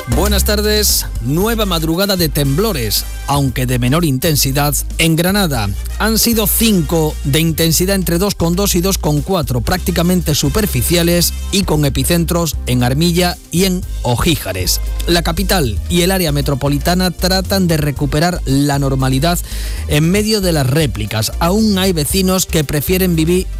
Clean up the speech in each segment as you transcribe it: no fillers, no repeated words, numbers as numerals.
Buenas tardes. Nueva madrugada de temblores, aunque de menor intensidad, en Granada. Han sido 5 de intensidad entre 2,2 y 2,4, prácticamente superficiales y con epicentros en Armilla y en Ojíjares. La capital y el área metropolitana tratan de recuperar la normalidad en medio de las réplicas. Aún hay vecinos que prefieren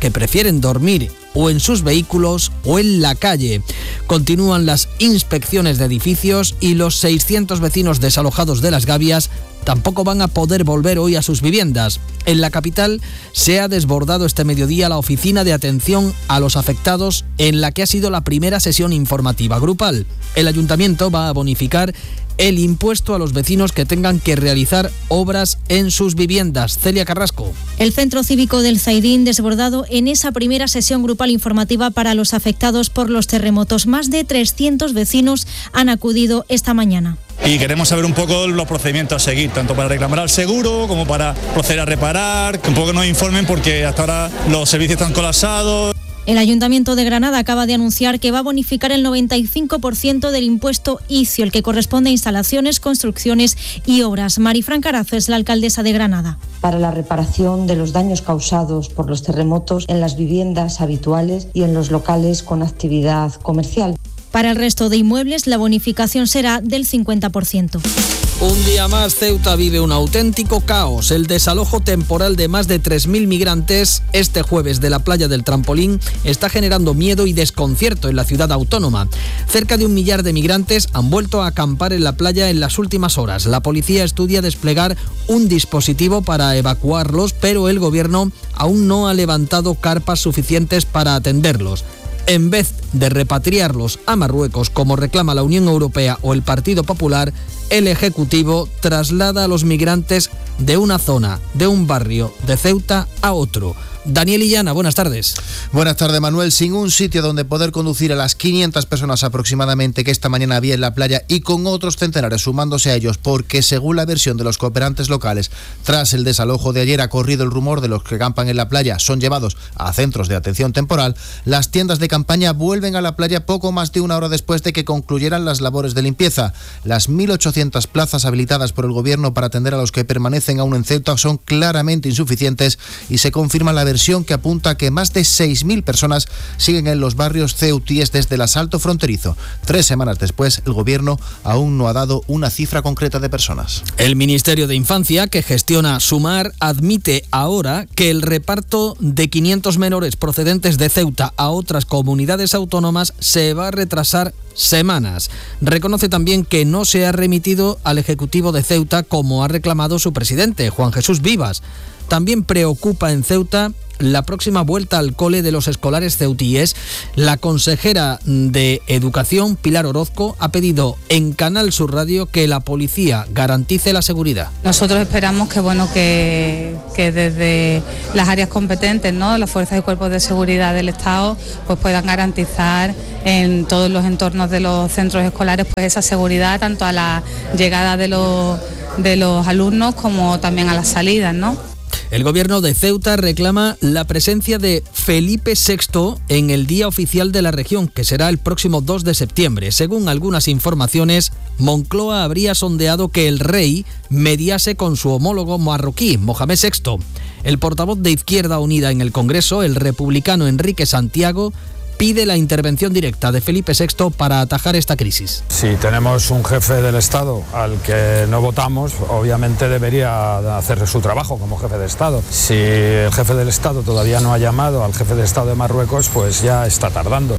dormir o en sus vehículos o en la calle. Continúan las inspecciones de edificios y los 600 vecinos desalojados de Las Gavias tampoco van a poder volver hoy a sus viviendas. En la capital se ha desbordado este mediodía la oficina de atención a los afectados, en la que ha sido la primera sesión informativa grupal. El ayuntamiento va a bonificar el impuesto a los vecinos que tengan que realizar obras en sus viviendas. Celia Carrasco. El Centro Cívico del Zaidín desbordado en esa primera sesión grupal informativa para los afectados por los terremotos. Más de 300 vecinos han acudido esta mañana. Y queremos saber un poco los procedimientos a seguir, tanto para reclamar al seguro como para proceder a reparar, que un poco nos informen porque hasta ahora los servicios están colapsados. El Ayuntamiento de Granada acaba de anunciar que va a bonificar el 95% del impuesto ICIO, el que corresponde a instalaciones, construcciones y obras. Marifran Carazo es la alcaldesa de Granada. Para la reparación de los daños causados por los terremotos en las viviendas habituales y en los locales con actividad comercial. Para el resto de inmuebles, la bonificación será del 50%. Un día más, Ceuta vive un auténtico caos. El desalojo temporal de más de 3.000 migrantes este jueves de la playa del Trampolín está generando miedo y desconcierto en la ciudad autónoma. Cerca de 1 millar de migrantes han vuelto a acampar en la playa en las últimas horas. La policía estudia desplegar un dispositivo para evacuarlos, pero el gobierno aún no ha levantado carpas suficientes para atenderlos. En vez de repatriarlos a Marruecos, como reclama la Unión Europea o el Partido Popular, el Ejecutivo traslada a los migrantes de una zona, de un barrio de Ceuta a otro. Daniel Illana, buenas tardes. Buenas tardes, Manuel. Sin un sitio donde poder conducir a las 500 personas aproximadamente que esta mañana había en la playa y con otros centenares sumándose a ellos, porque según la versión de los cooperantes locales, tras el desalojo de ayer ha corrido el rumor de los que campan en la playa son llevados a centros de atención temporal. Las tiendas de campaña vuelven a la playa poco más de una hora después de que concluyeran las labores de limpieza. Las 1.800 plazas habilitadas por el gobierno para atender a los que permanecen aún en Ceuta son claramente insuficientes y se confirma la versión que apunta a que más de 6.000 personas siguen en los barrios ceutíes desde el asalto fronterizo. 3 semanas después, el gobierno aún no ha dado una cifra concreta de personas. El Ministerio de Infancia, que gestiona Sumar, admite ahora que el reparto de 500 menores procedentes de Ceuta a otras comunidades autónomas se va a retrasar semanas. Reconoce también que no se ha remitido al Ejecutivo de Ceuta como ha reclamado su presidente, Juan Jesús Vivas. También preocupa en Ceuta la próxima vuelta al cole de los escolares ceutíes. La consejera de Educación, Pilar Orozco, ha pedido en Canal Sur Radio que la policía garantice la seguridad. Nosotros esperamos que desde las áreas competentes, ¿no?, las fuerzas y cuerpos de seguridad del Estado, pues puedan garantizar en todos los entornos de los centros escolares pues esa seguridad, tanto a la llegada de los alumnos como también a las salidas, ¿no? El gobierno de Ceuta reclama la presencia de Felipe VI en el Día Oficial de la Región, que será el próximo 2 de septiembre. Según algunas informaciones, Moncloa habría sondeado que el rey mediase con su homólogo marroquí, Mohamed VI. El portavoz de Izquierda Unida en el Congreso, el republicano Enrique Santiago, pide la intervención directa de Felipe VI para atajar esta crisis. Si tenemos un jefe del Estado al que no votamos, obviamente debería hacer su trabajo como jefe de Estado. Si el jefe del Estado todavía no ha llamado al jefe de Estado de Marruecos, pues ya está tardando.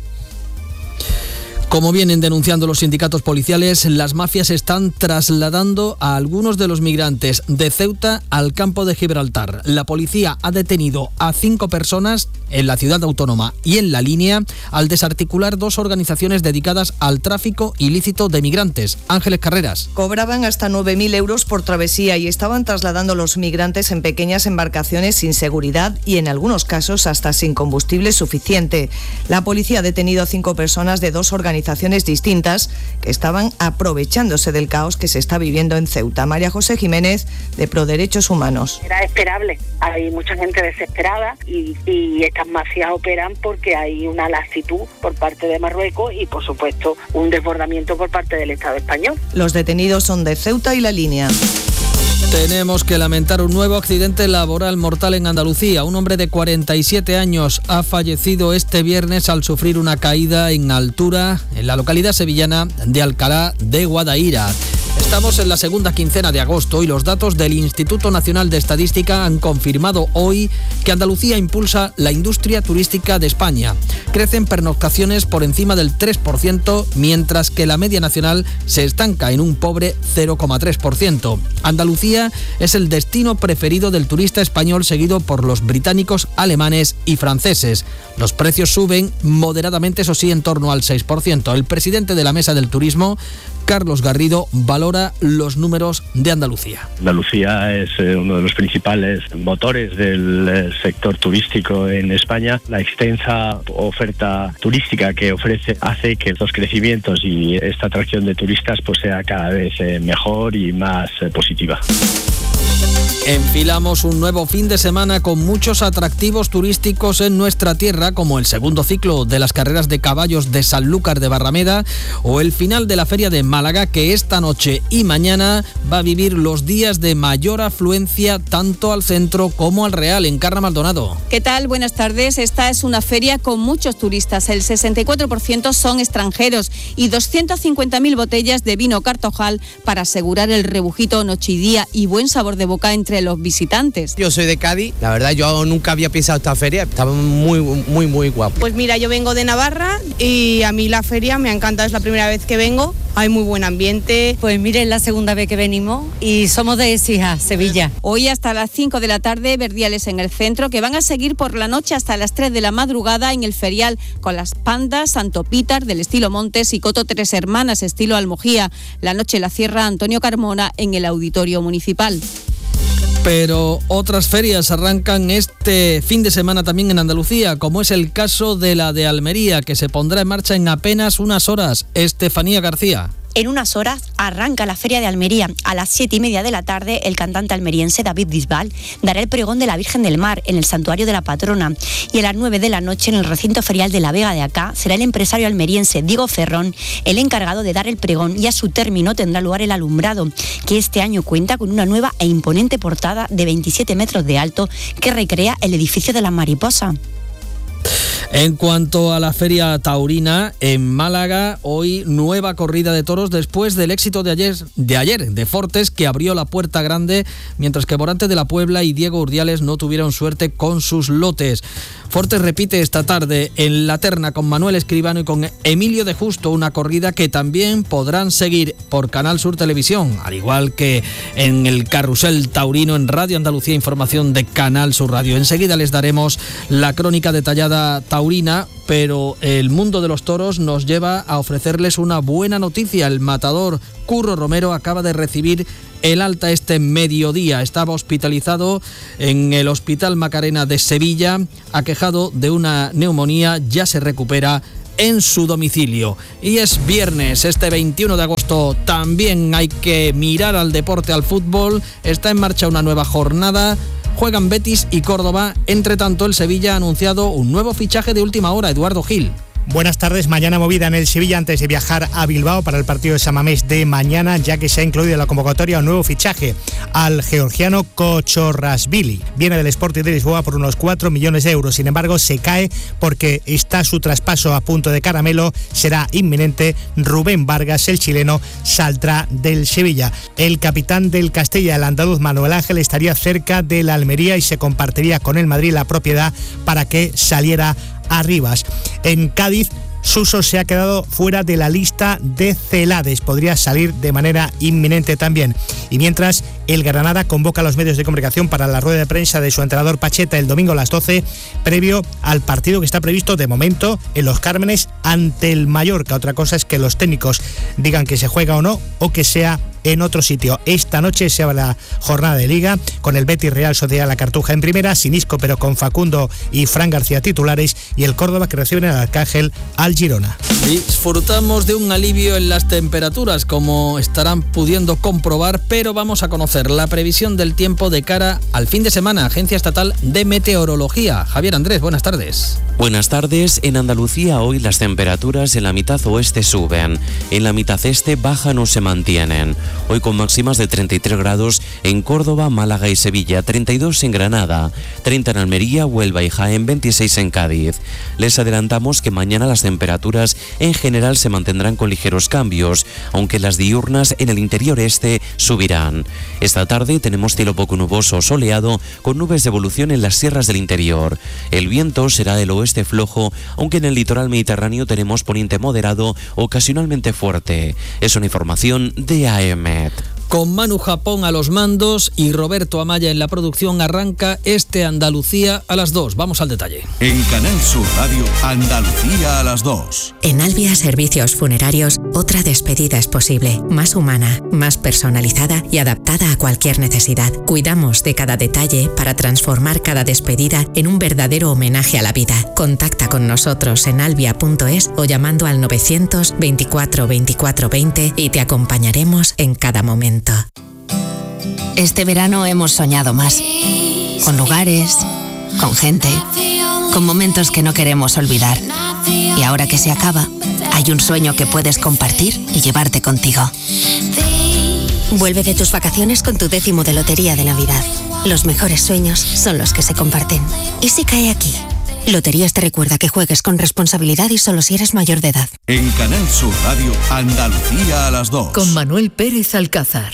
Como vienen denunciando los sindicatos policiales, las mafias están trasladando a algunos de los migrantes de Ceuta al campo de Gibraltar. La policía ha detenido a 5 personas en la ciudad autónoma y en La Línea al desarticular 2 organizaciones dedicadas al tráfico ilícito de migrantes. Ángeles Carreras. Cobraban hasta 9.000 euros por travesía y estaban trasladando a los migrantes en pequeñas embarcaciones sin seguridad y en algunos casos hasta sin combustible suficiente. La policía ha detenido a 5 personas de 2 organizaciones organizaciones distintas que estaban aprovechándose del caos que se está viviendo en Ceuta. María José Jiménez, de Proderechos Humanos. Era esperable, hay mucha gente desesperada y estas mafias operan porque hay una laxitud por parte de Marruecos y, por supuesto, un desbordamiento por parte del Estado español. Los detenidos son de Ceuta y La Línea. Tenemos que lamentar un nuevo accidente laboral mortal en Andalucía. Un hombre de 47 años ha fallecido este viernes al sufrir una caída en altura en la localidad sevillana de Alcalá de Guadaira. Estamos en la segunda quincena de agosto y los datos del Instituto Nacional de Estadística han confirmado hoy que Andalucía impulsa la industria turística de España. Crecen pernoctaciones por encima del 3%, mientras que la media nacional se estanca en un pobre 0,3%. Andalucía es el destino preferido del turista español, seguido por los británicos, alemanes y franceses. Los precios suben moderadamente, eso sí, en torno al 6%. El presidente de la Mesa del Turismo, Carlos Garrido, valora los números de Andalucía. Andalucía es uno de los principales motores del sector turístico en España. La extensa oferta turística que ofrece hace que los crecimientos y esta atracción de turistas pues sea cada vez mejor y más positiva. Enfilamos un nuevo fin de semana con muchos atractivos turísticos en nuestra tierra, como el segundo ciclo de las carreras de caballos de Sanlúcar de Barrameda o el final de la Feria de Málaga, que esta noche y mañana va a vivir los días de mayor afluencia tanto al centro como al Real. Encarna Maldonado. ¿Qué tal? Buenas tardes. Esta es una feria con muchos turistas. El 64% son extranjeros y 250.000 botellas de vino Cartojal para asegurar el rebujito noche y día y buen sabor de boca entre los visitantes. Yo soy de Cádiz, la verdad yo nunca había pisado esta feria, estaba muy guapo. Pues mira, yo vengo de Navarra y a mí la feria me ha encantado, es la primera vez que vengo, hay muy buen ambiente. Pues mire, es la segunda vez que venimos y somos de Écija, Sevilla. Hoy hasta las 5 de la tarde, verdiales en el centro, que van a seguir por la noche hasta las 3 de la madrugada en el ferial con las pandas Santo Pítar del estilo Montes y Coto Tres Hermanas estilo Almojía. La noche la cierra Antonio Carmona en el Auditorio Municipal. Pero otras ferias arrancan este fin de semana también en Andalucía, como es el caso de la de Almería, que se pondrá en marcha en apenas unas horas. Estefanía García. En unas horas arranca la Feria de Almería. A las 7:30 de la tarde, el cantante almeriense David Bisbal dará el pregón de la Virgen del Mar en el Santuario de la Patrona. Y a las 9 de la noche, en el recinto ferial de la Vega de Acá, será el empresario almeriense Diego Ferrón el encargado de dar el pregón, y a su término tendrá lugar el alumbrado, que este año cuenta con una nueva e imponente portada de 27 metros de alto que recrea el edificio de la Mariposa. En cuanto a la feria taurina, en Málaga, hoy nueva corrida de toros después del éxito de ayer de Fortes, que abrió la puerta grande, mientras que Morante de la Puebla y Diego Urdiales no tuvieron suerte con sus lotes. Fortes repite esta tarde en la terna con Manuel Escribano y con Emilio de Justo, una corrida que también podrán seguir por Canal Sur Televisión, al igual que en el carrusel taurino en Radio Andalucía Información de Canal Sur Radio. Enseguida les daremos la crónica detallada taurina, pero el mundo de los toros nos lleva a ofrecerles una buena noticia. El matador Curro Romero acaba de recibir el alta este mediodía. Estaba hospitalizado en el Hospital Macarena de Sevilla, aquejado de una neumonía, ya se recupera en su domicilio. Y es viernes, este 21 de agosto, también hay que mirar al deporte, al fútbol. Está en marcha una nueva jornada. Juegan Betis y Córdoba. Entre tanto, el Sevilla ha anunciado un nuevo fichaje de última hora, Eduardo Gil. Buenas tardes, mañana movida en el Sevilla antes de viajar a Bilbao para el partido de San Mamés de mañana, ya que se ha incluido en la convocatoria un nuevo fichaje, al georgiano Kochorrashvili. Viene del Sporting de Lisboa por unos 4 millones de euros, sin embargo se cae porque está su traspaso a punto de caramelo, será inminente. Rubén Vargas, el chileno, saldrá del Sevilla. El capitán del Castilla, el andaluz Manuel Ángel, estaría cerca de la Almería y se compartiría con el Madrid la propiedad para que saliera a Rivas. En Cádiz, Suso se ha quedado fuera de la lista de Celades, podría salir de manera inminente también. Y mientras, el Granada convoca a los medios de comunicación para la rueda de prensa de su entrenador Pacheta el domingo a las 12, previo al partido que está previsto de momento en Los Cármenes ante el Mallorca. Otra cosa es que los técnicos digan que se juega o no, o que sea en otro sitio. Esta noche se abre la jornada de Liga con el Betis Real Sociedad La Cartuja en primera, sin Isco pero con Facundo y Fran García titulares, y el Córdoba que recibe en el Arcángel al Girona. Disfrutamos de un alivio en las temperaturas, como estarán pudiendo comprobar, pero vamos a conocer la previsión del tiempo de cara al fin de semana. Agencia Estatal de Meteorología. Javier Andrés, buenas tardes. Buenas tardes. En Andalucía hoy las temperaturas en la mitad oeste suben, en la mitad este bajan o se mantienen. Hoy con máximas de 33 grados en Córdoba, Málaga y Sevilla, 32 en Granada, 30 en Almería, Huelva y Jaén, 26 en Cádiz. Les adelantamos que mañana las temperaturas en general se mantendrán con ligeros cambios, aunque las diurnas en el interior este subirán. Esta tarde tenemos cielo poco nuboso o soleado, con nubes de evolución en las sierras del interior. El viento será del oeste flojo, aunque en el litoral mediterráneo tenemos poniente moderado, ocasionalmente fuerte. Es una información de AEMET. Con Manu Japón a los mandos y Roberto Amaya en la producción, arranca este Andalucía a las 2. Vamos al detalle. En Canal Sur Radio, Andalucía a las 2. En Albia Servicios Funerarios, otra despedida es posible, más humana, más personalizada y adaptada a cualquier necesidad. Cuidamos de cada detalle para transformar cada despedida en un verdadero homenaje a la vida. Contacta con nosotros en albia.es o llamando al 924 24 20 y te acompañaremos en cada momento. Este verano hemos soñado más, con lugares, con gente, con momentos que no queremos olvidar. Y ahora que se acaba, hay un sueño que puedes compartir y llevarte contigo. Vuelve de tus vacaciones con tu 10º de Lotería de Navidad. Los mejores sueños son los que se comparten. ¿Y si cae aquí? Loterías te recuerda que juegues con responsabilidad y solo si eres mayor de edad. En Canal Sur Radio, Andalucía a las 2. Con Manuel Pérez Alcázar.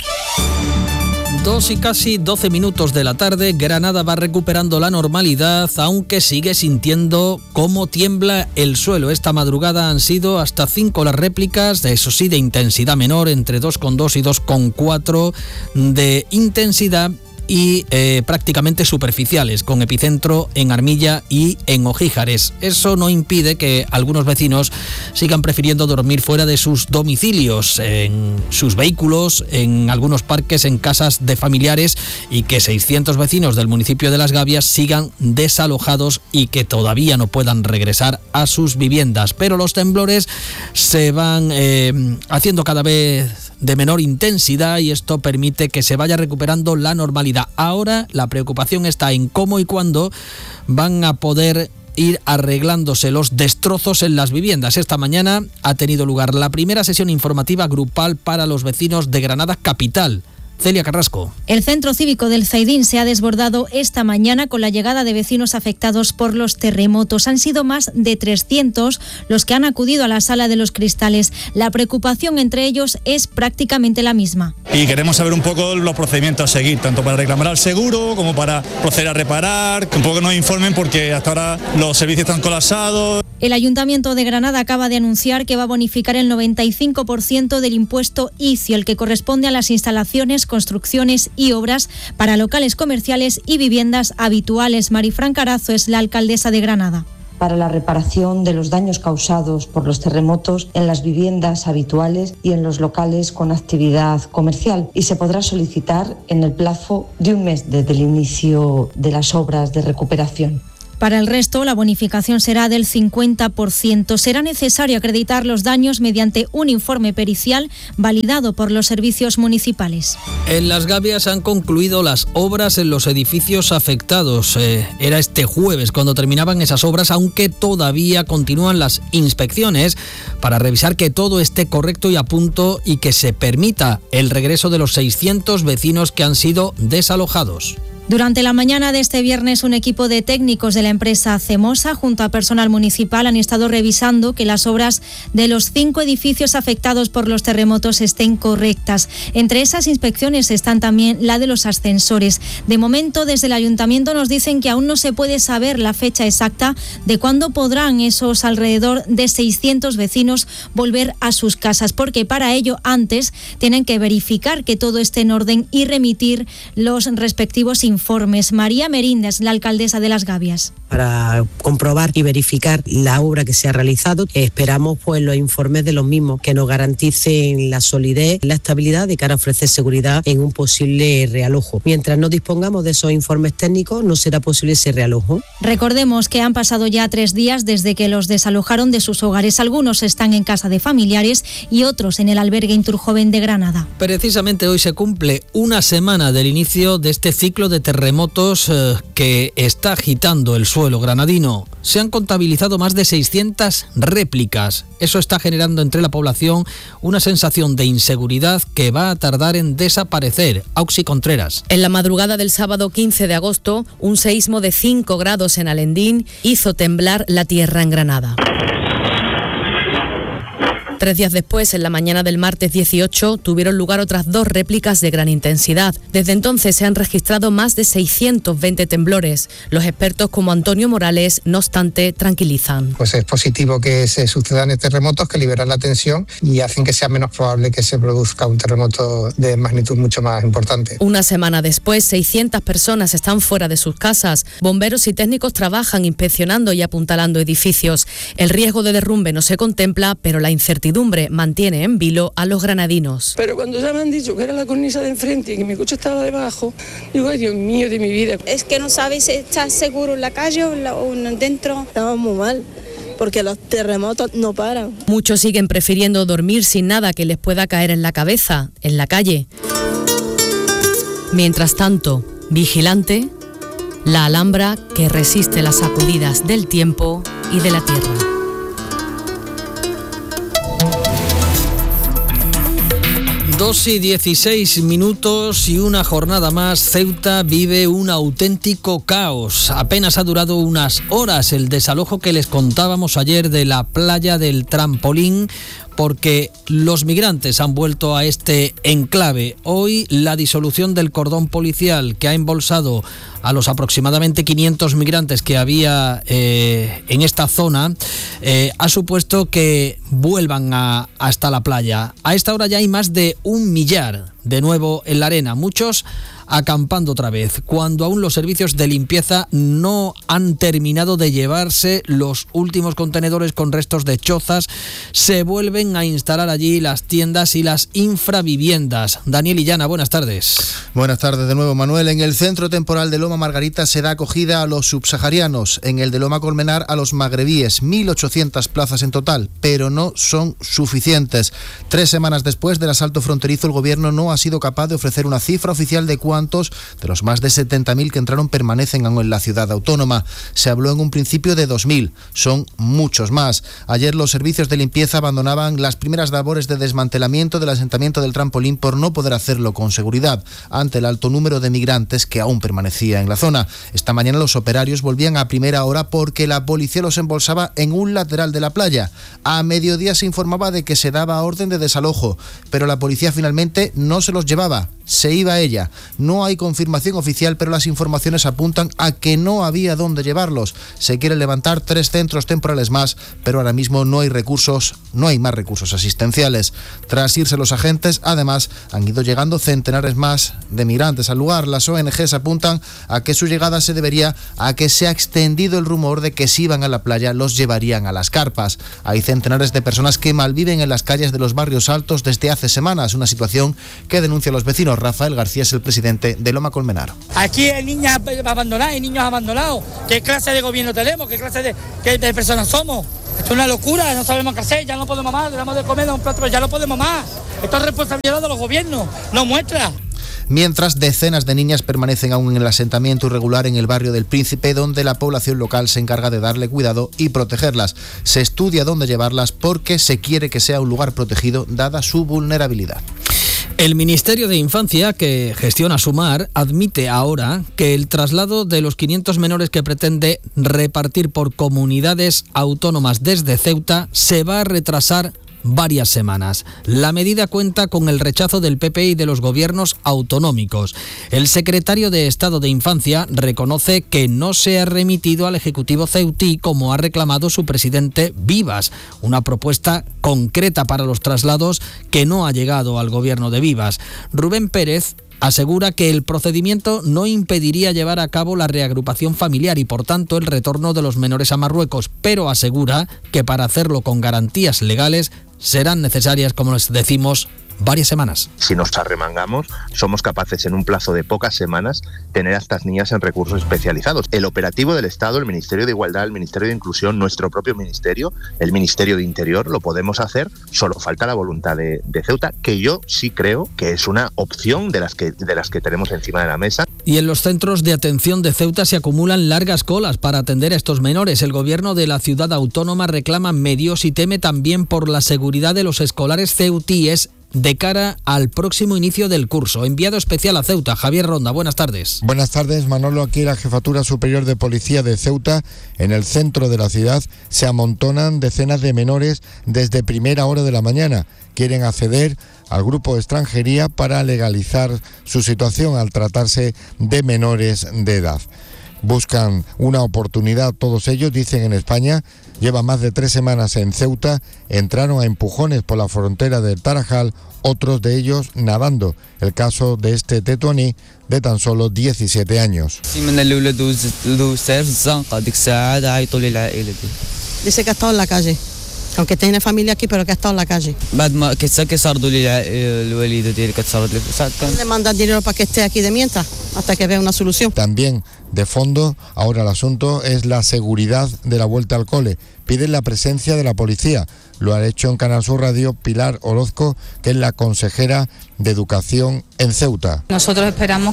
2 y casi 12 minutos de la tarde, Granada va recuperando la normalidad, aunque sigue sintiendo cómo tiembla el suelo. Esta madrugada han sido hasta 5 las réplicas, eso sí, de intensidad menor, entre 2,2 y 2,4 de intensidad, y prácticamente superficiales, con epicentro en Armilla y en Ojíjares. Eso no impide que algunos vecinos sigan prefiriendo dormir fuera de sus domicilios, en sus vehículos, en algunos parques, en casas de familiares, y que 600 vecinos del municipio de Las Gavias sigan desalojados y que todavía no puedan regresar a sus viviendas. Pero los temblores se van haciendo cada vez de menor intensidad y esto permite que se vaya recuperando la normalidad. Ahora la preocupación está en cómo y cuándo van a poder ir arreglándose los destrozos en las viviendas. Esta mañana ha tenido lugar la primera sesión informativa grupal para los vecinos de Granada capital. Celia Carrasco. El centro cívico del Zaidín se ha desbordado esta mañana con la llegada de vecinos afectados por los terremotos. Han sido más de 300 los que han acudido a la Sala de los Cristales. La preocupación entre ellos es prácticamente la misma. Y queremos saber un poco los procedimientos a seguir, tanto para reclamar al seguro como para proceder a reparar, que un poco nos informen porque hasta ahora los servicios están colapsados. El Ayuntamiento de Granada acaba de anunciar que va a bonificar el 95% del impuesto ICIO, el que corresponde a las instalaciones, construcciones y obras para locales comerciales y viviendas habituales. Marifran Carazo es la alcaldesa de Granada. Para la reparación de los daños causados por los terremotos en las viviendas habituales y en los locales con actividad comercial, y se podrá solicitar en el plazo de un mes desde el inicio de las obras de recuperación. Para el resto, la bonificación será del 50%. Será necesario acreditar los daños mediante un informe pericial validado por los servicios municipales. En Las Gavias han concluido las obras en los edificios afectados. Era este jueves cuando terminaban esas obras, aunque todavía continúan las inspecciones para revisar que todo esté correcto y a punto y que se permita el regreso de los 600 vecinos que han sido desalojados. Durante la mañana de este viernes, un equipo de técnicos de la empresa Cemosa, junto a personal municipal, han estado revisando que las obras de los 5 edificios afectados por los terremotos estén correctas. Entre esas inspecciones están también la de los ascensores. De momento, desde el ayuntamiento nos dicen que aún no se puede saber la fecha exacta de cuándo podrán esos alrededor de 600 vecinos volver a sus casas, porque para ello antes tienen que verificar que todo esté en orden y remitir los respectivos informes informes. María Merínez, la alcaldesa de Las Gavias. Para comprobar y verificar la obra que se ha realizado, esperamos pues los informes de los mismos que nos garanticen la solidez, la estabilidad de cara a ofrecer seguridad en un posible realojo. Mientras no dispongamos de esos informes técnicos, no será posible ese realojo. Recordemos que han pasado ya 3 días desde que los desalojaron de sus hogares. Algunos están en casa de familiares y otros en el albergue Inturjoven de Granada. Precisamente hoy se cumple una semana del inicio de este ciclo de terremotos que está agitando el suelo granadino. Se han contabilizado más de 600 réplicas. Eso está generando entre la población una sensación de inseguridad que va a tardar en desaparecer. Auxi Contreras. En la madrugada del sábado 15 de agosto, un seísmo de 5 grados en Alendín hizo temblar la tierra en Granada. 3 días después, en la mañana del martes 18, tuvieron lugar otras 2 réplicas de gran intensidad. Desde entonces se han registrado más de 620 temblores. Los expertos como Antonio Morales, no obstante, tranquilizan. Pues es positivo que se sucedan terremotos que liberan la tensión y hacen que sea menos probable que se produzca un terremoto de magnitud mucho más importante. Una semana después, 600 personas están fuera de sus casas. Bomberos y técnicos trabajan inspeccionando y apuntalando edificios. El riesgo de derrumbe no se contempla, pero la incertidumbre mantiene en vilo a los granadinos. Pero cuando ya me han dicho que era la cornisa de enfrente y que mi coche estaba debajo, digo, ay Dios mío de mi vida. Es que no sabes si estás seguro en la calle o dentro. Estamos muy mal, porque los terremotos no paran. Muchos siguen prefiriendo dormir sin nada que les pueda caer en la cabeza, en la calle. Mientras tanto, vigilante, la Alhambra que resiste las sacudidas del tiempo y de la tierra. 2:16 y una jornada más. Ceuta vive un auténtico caos. Apenas ha durado unas horas el desalojo que les contábamos ayer de la playa del Trampolín, porque los migrantes han vuelto a este enclave. Hoy la disolución del cordón policial que ha embolsado a los aproximadamente 500 migrantes que había en esta zona ha supuesto que vuelvan hasta la playa. A esta hora ya hay más de 1 millar de nuevo en la arena, muchos acampando otra vez, cuando aún los servicios de limpieza no han terminado de llevarse los últimos contenedores con restos de chozas. Se vuelven a instalar allí las tiendas y las infraviviendas. Daniel Illana, buenas tardes. Buenas tardes de nuevo, Manuel. En el centro temporal de Loma Margarita se da acogida a los subsaharianos, en el de Loma Colmenar a los magrebíes, 1.800 plazas en total, pero no son suficientes. 3 semanas después del asalto fronterizo, el gobierno no ha sido capaz de ofrecer una cifra oficial de cuántos de los más de 70.000 que entraron permanecen aún en la ciudad autónoma. Se habló en un principio de 2.000, son muchos más. Ayer los servicios de limpieza abandonaban las primeras labores de desmantelamiento del asentamiento del Trampolín por no poder hacerlo con seguridad ante el alto número de migrantes que aún permanecía en la zona. Esta mañana los operarios volvían a primera hora porque la policía los embolsaba en un lateral de la playa. A mediodía se informaba de que se daba orden de desalojo, pero la policía finalmente no se los llevaba, se iba ella. No hay confirmación oficial, pero las informaciones apuntan a que no había dónde llevarlos. Se quieren levantar 3 centros temporales más, pero ahora mismo no hay más recursos asistenciales. Tras irse los agentes, además, han ido llegando centenares más de migrantes al lugar. Las ONGs apuntan a que su llegada se debería a que se ha extendido el rumor de que si iban a la playa los llevarían a las carpas. Hay centenares de personas que malviven en las calles de los barrios altos desde hace semanas, una situación que denuncian los vecinos. Rafael García es el presidente de Loma Colmenar. Aquí hay niñas abandonadas y niños abandonados. ¿Qué clase de gobierno tenemos? ¿Qué clase de personas somos? Esto es una locura, no sabemos qué hacer, ya no podemos más, le damos de comer a un plato, pero ya no podemos más. Esto es responsabilidad de los gobiernos, no muestra. Mientras decenas de niñas permanecen aún en el asentamiento irregular en el barrio del Príncipe, donde la población local se encarga de darle cuidado y protegerlas. Se estudia dónde llevarlas porque se quiere que sea un lugar protegido dada su vulnerabilidad. El Ministerio de Infancia, que gestiona Sumar, admite ahora que el traslado de los 500 menores que pretende repartir por comunidades autónomas desde Ceuta se va a retrasar varias semanas. La medida cuenta con el rechazo del PP y de los gobiernos autonómicos. El secretario de Estado de Infancia reconoce que no se ha remitido al Ejecutivo ceutí como ha reclamado su presidente Vivas, una propuesta concreta para los traslados que no ha llegado al gobierno de Vivas. Rubén Pérez Asegura que el procedimiento no impediría llevar a cabo la reagrupación familiar y, por tanto, el retorno de los menores a Marruecos, pero asegura que para hacerlo con garantías legales serán necesarias, como les decimos, varias semanas. Si nos arremangamos, somos capaces en un plazo de pocas semanas tener a estas niñas en recursos especializados. El operativo del Estado, el Ministerio de Igualdad, el Ministerio de Inclusión, nuestro propio ministerio, el Ministerio de Interior, lo podemos hacer, solo falta la voluntad de Ceuta, que yo sí creo que es una opción de las que tenemos encima de la mesa. Y en los centros de atención de Ceuta se acumulan largas colas para atender a estos menores. El gobierno de la ciudad autónoma reclama medios y teme también por la seguridad de los escolares ceutíes de cara al próximo inicio del curso. Enviado especial a Ceuta, Javier Ronda, buenas tardes. Buenas tardes, Manolo. Aquí la Jefatura Superior de Policía de Ceuta, en el centro de la ciudad, se amontonan decenas de menores desde primera hora de la mañana. Quieren acceder al grupo de extranjería para legalizar su situación al tratarse de menores de edad. Buscan una oportunidad todos ellos, dicen en España. Lleva más de 3 semanas en Ceuta, entraron a empujones por la frontera del Tarajal, otros de ellos nadando. El caso de este tetuaní de tan solo 17 años. Dice que ha estado en la calle, aunque tiene familia aquí, pero que ha estado en la calle. Le mandan dinero para que esté aquí de mientras, hasta que vea una solución. También de fondo, ahora el asunto es la seguridad de la vuelta al cole. Piden la presencia de la policía. Lo ha hecho en Canal Sur Radio Pilar Orozco, que es la consejera de Educación en Ceuta. Nosotros esperamos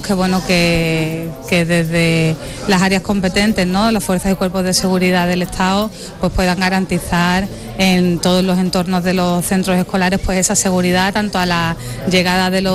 que desde las áreas competentes, ¿no?, las fuerzas y cuerpos de seguridad del Estado, pues puedan garantizar en todos los entornos de los centros escolares pues esa seguridad, tanto a la llegada de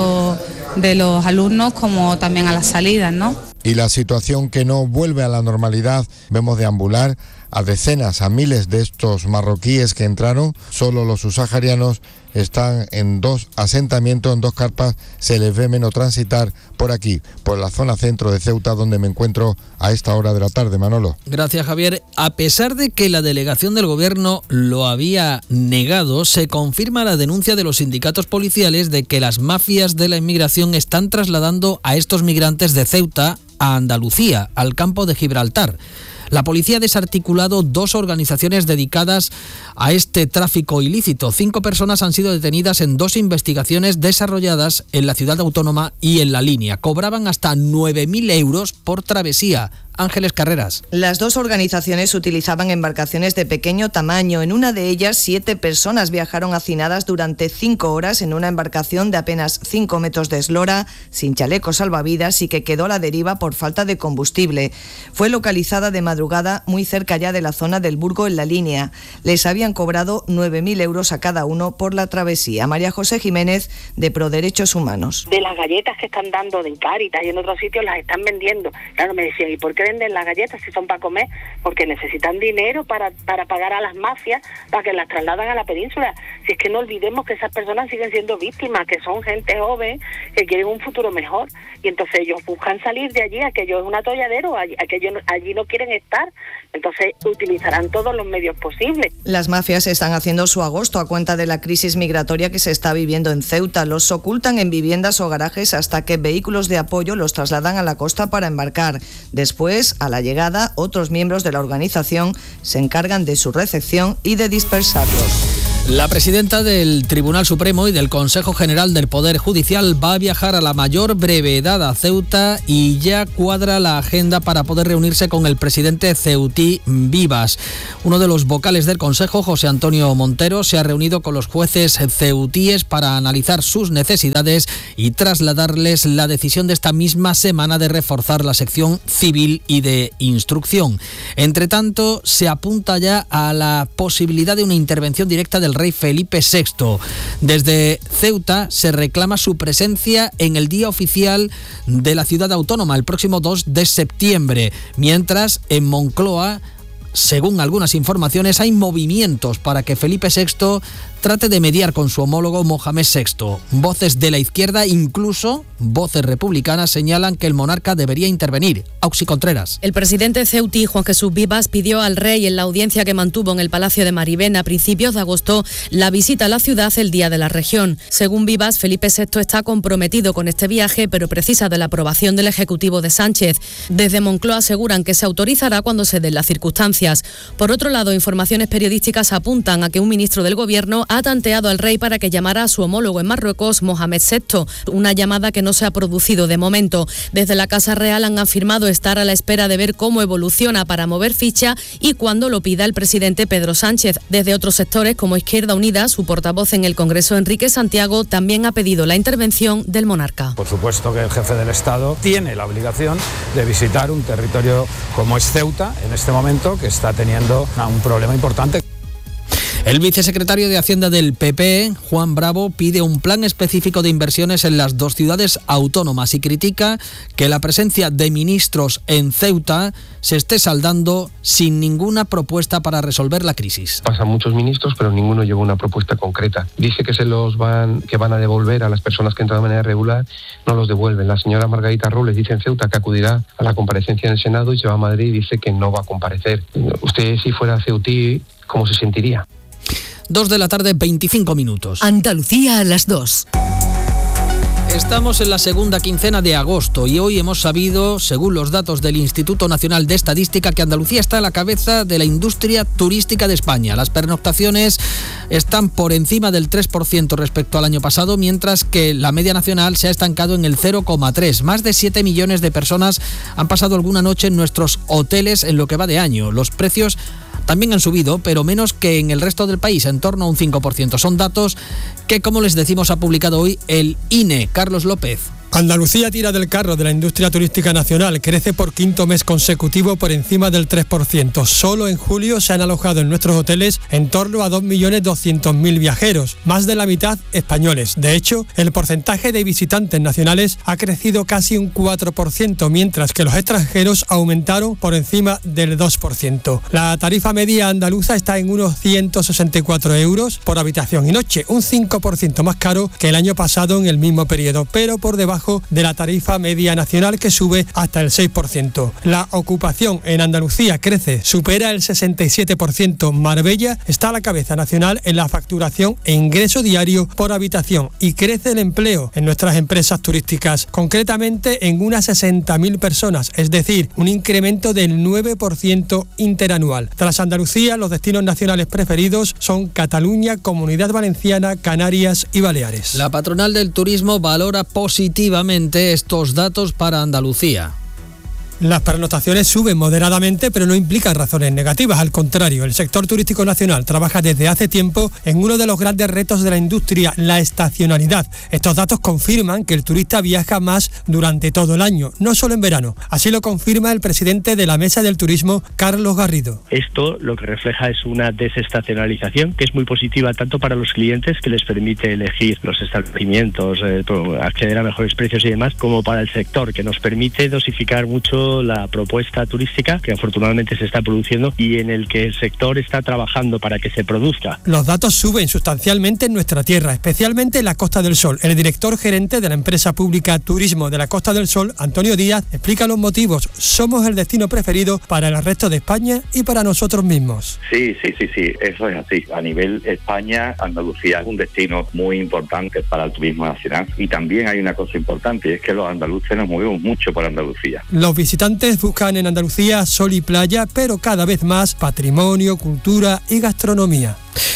los alumnos como también a las salidas, ¿no? Y la situación que no vuelve a la normalidad, vemos deambular a decenas, a miles de estos marroquíes que entraron. Solo los subsaharianos están en 2 asentamientos, en 2 carpas. Se les ve menos transitar por aquí, por la zona centro de Ceuta, donde me encuentro a esta hora de la tarde, Manolo. Gracias, Javier. A pesar de que la delegación del gobierno lo había negado, se confirma la denuncia de los sindicatos policiales de que las mafias de la inmigración están trasladando a estos migrantes de Ceuta a Andalucía, al campo de Gibraltar. La policía ha desarticulado 2 organizaciones dedicadas a este tráfico ilícito. 5 personas han sido detenidas en 2 investigaciones desarrolladas en la ciudad autónoma y en La Línea. Cobraban hasta 9.000 euros por travesía. Ángeles Carreras. Las 2 organizaciones utilizaban embarcaciones de pequeño tamaño. En una de ellas, 7 personas viajaron hacinadas durante 5 horas en una embarcación de apenas 5 metros de eslora, sin chaleco salvavidas y que quedó a la deriva por falta de combustible. Fue localizada de madrugada muy cerca ya de la zona del Burgo en La Línea. Les habían cobrado 9.000 euros a cada uno por la travesía. María José Jiménez, de Proderechos Humanos. De las galletas que están dando en Cáritas y en otros sitios las están vendiendo. Claro, me decían, ¿y por qué venden las galletas si son para comer? Porque necesitan dinero para pagar a las mafias para que las trasladan a la península. Si es que no olvidemos que esas personas siguen siendo víctimas, que son gente joven que quieren un futuro mejor, y entonces ellos buscan salir de allí. Aquello es un atolladero, aquello allí no quieren estar, entonces utilizarán todos los medios posibles. Las mafias están haciendo su agosto a cuenta de la crisis migratoria que se está viviendo en Ceuta. Los ocultan en viviendas o garajes hasta que vehículos de apoyo los trasladan a la costa para embarcar. Después, a la llegada, otros miembros de la organización se encargan de su recepción y de dispersarlos. La presidenta del Tribunal Supremo y del Consejo General del Poder Judicial va a viajar a la mayor brevedad a Ceuta y ya cuadra la agenda para poder reunirse con el presidente ceutí Vivas. Uno de los vocales del Consejo, José Antonio Montero, se ha reunido con los jueces ceutíes para analizar sus necesidades y trasladarles la decisión de esta misma semana de reforzar la sección civil y de instrucción. Entre tanto, se apunta ya a la posibilidad de una intervención directa del rey Felipe VI. Desde Ceuta se reclama su presencia en el día oficial de la ciudad autónoma, el próximo 2 de septiembre, mientras en Moncloa, según algunas informaciones, hay movimientos para que Felipe VI trate de mediar con su homólogo Mohamed VI. Voces de la izquierda, incluso voces republicanas, señalan que el monarca debería intervenir. Auxi Contreras. El presidente ceutí, Juan Jesús Vivas, pidió al rey en la audiencia que mantuvo en el Palacio de Maribén a principios de agosto la visita a la ciudad el día de la región. Según Vivas, Felipe VI está comprometido con este viaje, pero precisa de la aprobación del Ejecutivo de Sánchez. Desde Moncloa aseguran que se autorizará cuando se den las circunstancias. Por otro lado, informaciones periodísticas apuntan a que un ministro del Gobierno ha tanteado al rey para que llamara a su homólogo en Marruecos, Mohamed VI, una llamada que no se ha producido de momento. Desde la Casa Real han afirmado estar a la espera de ver cómo evoluciona para mover ficha y cuándo lo pida el presidente Pedro Sánchez. Desde otros sectores, como Izquierda Unida, su portavoz en el Congreso, Enrique Santiago, también ha pedido la intervención del monarca. Por supuesto que el jefe del Estado tiene la obligación de visitar un territorio como es Ceuta, en este momento, que está teniendo un problema importante. El vicesecretario de Hacienda del PP, Juan Bravo, pide un plan específico de inversiones en las dos ciudades autónomas y critica que la presencia de ministros en Ceuta se esté saldando sin ninguna propuesta para resolver la crisis. Pasan muchos ministros, pero ninguno lleva una propuesta concreta. Dice que van a devolver a las personas que entran de manera regular, no los devuelven. La señora Margarita Robles dice en Ceuta que acudirá a la comparecencia en el Senado y se va a Madrid y dice que no va a comparecer. Usted, si fuera ceutí, ¿cómo se sentiría? 2:25 p.m. Andalucía a las 2. Estamos en la segunda quincena de agosto y hoy hemos sabido, según los datos del Instituto Nacional de Estadística, que Andalucía está a la cabeza de la industria turística de España. Las pernoctaciones están por encima del 3% respecto al año pasado, mientras que la media nacional se ha estancado en el 0,3%. Más de 7 millones de personas han pasado alguna noche en nuestros hoteles en lo que va de año. Los precios también han subido, pero menos que en el resto del país, en torno a un 5%. Son datos que, como les decimos, ha publicado hoy el INE. Carlos López. Andalucía tira del carro de la industria turística nacional, crece por quinto mes consecutivo por encima del 3%. Solo en julio se han alojado en nuestros hoteles en torno a 2.200.000 viajeros, más de la mitad españoles. De hecho, el porcentaje de visitantes nacionales ha crecido casi un 4%, mientras que los extranjeros aumentaron por encima del 2%. La tarifa media andaluza está en unos 164 euros por habitación y noche, un 5% más caro que el año pasado en el mismo periodo, pero por debajo de la tarifa media nacional, que sube hasta el 6%. La ocupación en Andalucía crece, supera el 67%. Marbella está a la cabeza nacional en la facturación e ingreso diario por habitación y crece el empleo en nuestras empresas turísticas, concretamente en unas 60.000 personas, es decir, un incremento del 9% interanual. Tras Andalucía, los destinos nacionales preferidos son Cataluña, Comunidad Valenciana, Canarias y Baleares. La patronal del turismo valora positivamente estos datos para Andalucía. Las pernoctaciones suben moderadamente, pero no implican razones negativas. Al contrario, el sector turístico nacional trabaja desde hace tiempo en uno de los grandes retos de la industria, la estacionalidad. Estos datos confirman que el turista viaja más durante todo el año, no solo en verano. Así lo confirma el presidente de la Mesa del Turismo, Carlos Garrido. Esto lo que refleja es una desestacionalización que es muy positiva tanto para los clientes, que les permite elegir los establecimientos, acceder a mejores precios y demás, como para el sector, que nos permite dosificar mucho la propuesta turística que afortunadamente se está produciendo y en el que el sector está trabajando para que se produzca. Los datos suben sustancialmente en nuestra tierra, especialmente en la Costa del Sol. El director gerente de la empresa pública Turismo de la Costa del Sol, Antonio Díaz, explica los motivos. Somos el destino preferido para el resto de España y para nosotros mismos. Sí, eso es así. A nivel España, Andalucía es un destino muy importante para el turismo nacional. Y también hay una cosa importante, y es que los andaluces nos movemos mucho por Andalucía. Los visitantes buscan en Andalucía sol y playa, pero cada vez más patrimonio, cultura y gastronomía.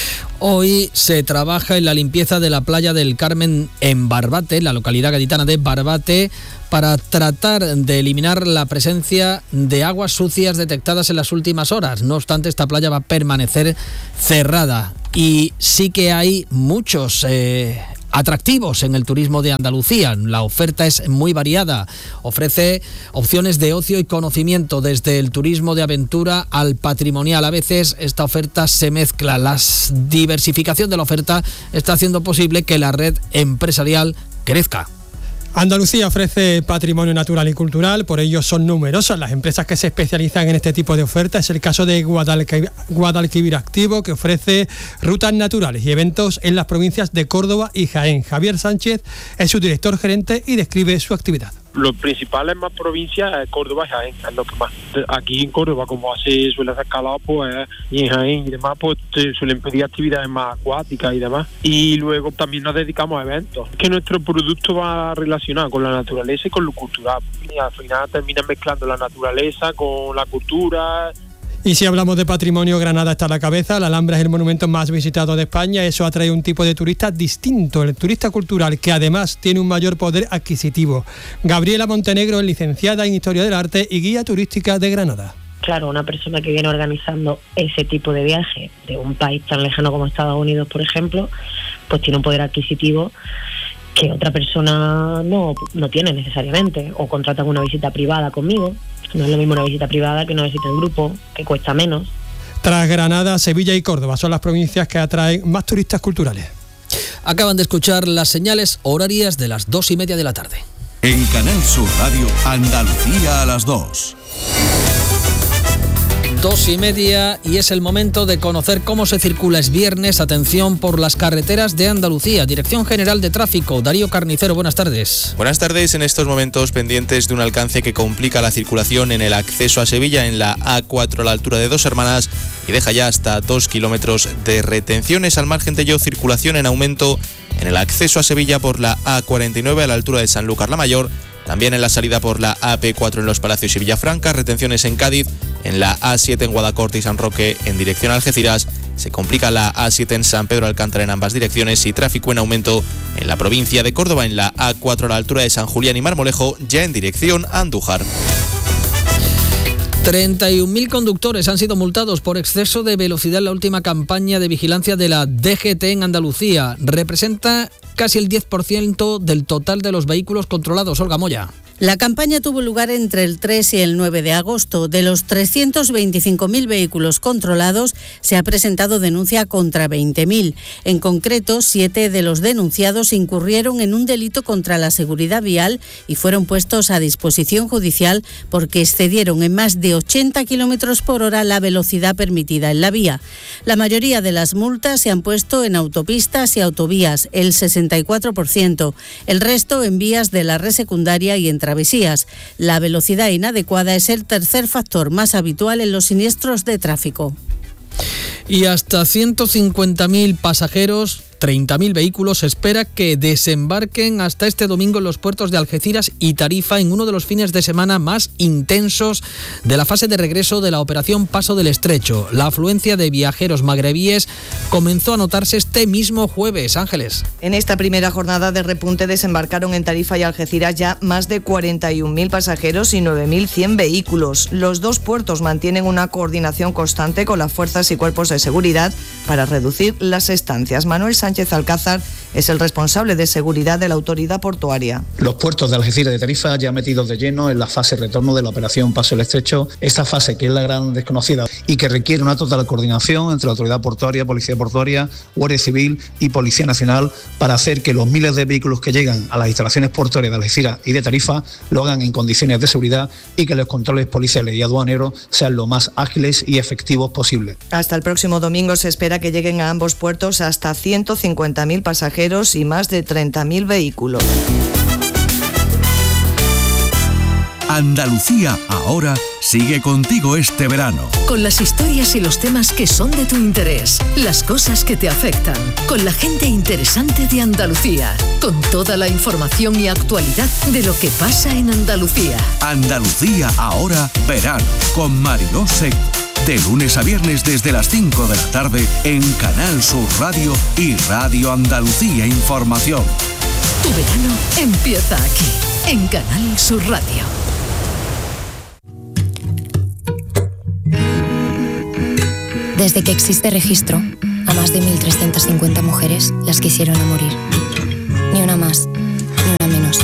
Hoy se trabaja en la limpieza de la playa del Carmen en Barbate, la localidad gaditana de Barbate, para tratar de eliminar la presencia de aguas sucias detectadas en las últimas horas. No obstante, esta playa va a permanecer cerrada y sí que hay muchos atractivos en el turismo de Andalucía. La oferta es muy variada, ofrece opciones de ocio y conocimiento, desde el turismo de aventura al patrimonial. A veces esta oferta se mezcla. La diversificación de la oferta está haciendo posible que la red empresarial crezca. Andalucía ofrece patrimonio natural y cultural, por ello son numerosas las empresas que se especializan en este tipo de ofertas. Es el caso de Guadalquivir Activo, que ofrece rutas naturales y eventos en las provincias de Córdoba y Jaén. Javier Sánchez es su director gerente y describe su actividad. Los principales más provincias es Córdoba y Jaén, es lo que más. Aquí en Córdoba, como suele hacer calor, pues, y en Jaén y demás, pues te suelen pedir actividades más acuáticas y demás. Y luego también nos dedicamos a eventos. Es que nuestro producto va relacionado con la naturaleza y con lo cultural. Y al final terminan mezclando la naturaleza con la cultura. Y si hablamos de patrimonio, Granada está a la cabeza. La Alhambra es el monumento más visitado de España. Eso atrae un tipo de turista distinto, el turista cultural, que además tiene un mayor poder adquisitivo. Gabriela Montenegro es licenciada en Historia del Arte y guía turística de Granada. Claro, una persona que viene organizando ese tipo de viaje de un país tan lejano como Estados Unidos, por ejemplo, pues tiene un poder adquisitivo que otra persona no tiene necesariamente, o contratan una visita privada conmigo. No es lo mismo una visita privada que una visita en grupo, que cuesta menos. Tras Granada, Sevilla y Córdoba son las provincias que atraen más turistas culturales. Acaban de escuchar las señales horarias de las 2:30 de la tarde. En Canal Sur Radio, Andalucía a las 2. 2:30 y es el momento de conocer cómo se circula. Es viernes, atención por las carreteras de Andalucía. Dirección General de Tráfico, Darío Carnicero, buenas tardes. Buenas tardes, en estos momentos pendientes de un alcance que complica la circulación en el acceso a Sevilla en la A4 a la altura de Dos Hermanas y deja ya hasta 2 kilómetros de retenciones. Al margen de ello, circulación en aumento en el acceso a Sevilla por la A49 a la altura de Sanlúcar la Mayor. También en la salida por la AP4 en Los Palacios y Villafranca, retenciones en Cádiz, en la A7 en Guadacorte y San Roque en dirección a Algeciras. Se complica la A7 en San Pedro Alcántara en ambas direcciones y tráfico en aumento en la provincia de Córdoba en la A4 a la altura de San Julián y Marmolejo, ya en dirección a Andújar. 31.000 conductores han sido multados por exceso de velocidad en la última campaña de vigilancia de la DGT en Andalucía. Representa casi el 10% del total de los vehículos controlados. Olga Moya. La campaña tuvo lugar entre el 3 y el 9 de agosto. De los 325.000 vehículos controlados, se ha presentado denuncia contra 20.000. En concreto, 7 de los denunciados incurrieron en un delito contra la seguridad vial y fueron puestos a disposición judicial porque excedieron en más de 80 kilómetros por hora la velocidad permitida en la vía. La mayoría de las multas se han puesto en autopistas y autovías, el 64%. El resto en vías de la red secundaria y en travesías. La velocidad inadecuada es el tercer factor más habitual en los siniestros de tráfico. Y hasta 150.000 pasajeros, 30.000 vehículos se espera que desembarquen hasta este domingo en los puertos de Algeciras y Tarifa en uno de los fines de semana más intensos de la fase de regreso de la operación Paso del Estrecho. La afluencia de viajeros magrebíes comenzó a notarse este mismo jueves. Ángeles. En esta primera jornada de repunte desembarcaron en Tarifa y Algeciras ya más de 41.000 pasajeros y 9.100 vehículos. Los dos puertos mantienen una coordinación constante con las fuerzas y cuerpos de seguridad para reducir las estancias. Manuel Sánchez Alcázar es el responsable de seguridad de la autoridad portuaria. Los puertos de Algeciras y de Tarifa ya metidos de lleno en la fase retorno de la operación Paso del Estrecho, esta fase que es la gran desconocida y que requiere una total coordinación entre la autoridad portuaria, Policía Portuaria, Guardia Civil y Policía Nacional para hacer que los miles de vehículos que llegan a las instalaciones portuarias de Algeciras y de Tarifa lo hagan en condiciones de seguridad y que los controles policiales y aduaneros sean lo más ágiles y efectivos posible. Hasta el próximo domingo se espera que lleguen a ambos puertos hasta 150.000 pasajeros y más de 30.000 vehículos. Andalucía ahora sigue contigo este verano. Con las historias y los temas que son de tu interés, las cosas que te afectan, con la gente interesante de Andalucía, con toda la información y actualidad de lo que pasa en Andalucía. Andalucía ahora verano con Mariló Seco. De lunes a viernes desde las 5 de la tarde en Canal Sur Radio y Radio Andalucía Información. Tu verano empieza aquí, en Canal Sur Radio. Desde que existe registro, a más de 1.350 mujeres las quisieron a morir. Ni una más, ni una menos.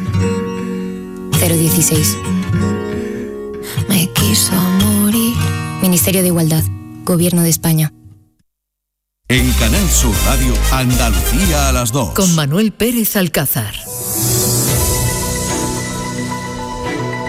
016. Me quiso morir. Ministerio de Igualdad, Gobierno de España. En Canal Sur Radio, Andalucía a las 2. Con Manuel Pérez Alcázar.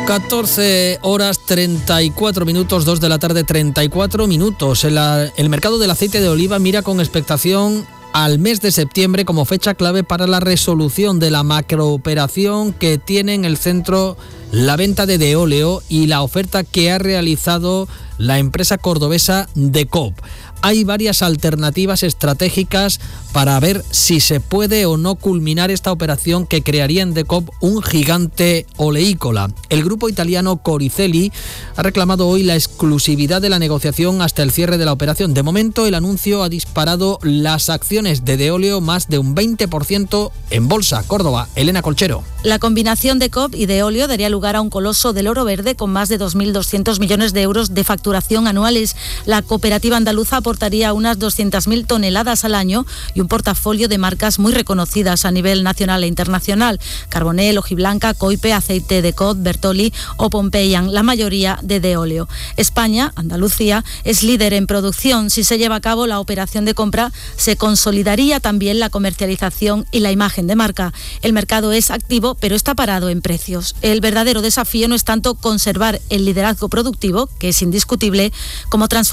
14 horas 34 minutos, 2 de la tarde 34 minutos. El mercado del aceite de oliva mira con expectación al mes de septiembre como fecha clave para la resolución de la macrooperación que tiene en el centro la venta de Deoleo y la oferta que ha realizado la empresa cordobesa DECOP. Hay varias alternativas estratégicas para ver si se puede o no culminar esta operación que crearía en DECOP un gigante oleícola. El grupo italiano Coricelli ha reclamado hoy la exclusividad de la negociación hasta el cierre de la operación. De momento, el anuncio ha disparado las acciones de Deoleo más de un 20% en bolsa. Córdoba, Elena Colchero. La combinación de DECOP y Deoleo daría lugar a un coloso del oro verde con más de 2.200 millones de euros de facturación anuales. La cooperativa andaluza aportaría unas 200.000 toneladas al año y un portafolio de marcas muy reconocidas a nivel nacional e internacional: Carbonell, Hojiblanca, Coipe, Aceite de Cod, Bertoli o Pompeian, la mayoría de Deoleo. España, Andalucía, es líder en producción. Si se lleva a cabo la operación de compra, se consolidaría también la comercialización y la imagen de marca. El mercado es activo, pero está parado en precios. El verdadero desafío no es tanto conservar el liderazgo productivo, que es indiscutible, como transformar